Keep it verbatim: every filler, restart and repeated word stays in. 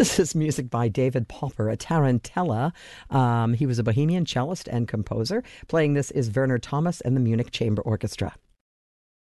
This is music by David Popper, a tarantella. Um, he was a Bohemian cellist and composer. Playing this is Werner Thomas and the Munich Chamber Orchestra.